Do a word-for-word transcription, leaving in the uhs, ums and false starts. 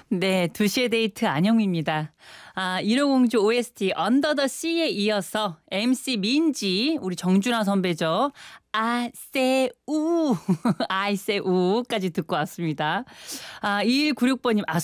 네, 두 시의 데이트 안영미입니다. 아, 일호공주 오에스티 언더 더 씨에 이어서 엠씨 민지, 우리 정준하 선배죠. 아세우, 아이세우까지 듣고 왔습니다. 아, 이일구육 번님, 아,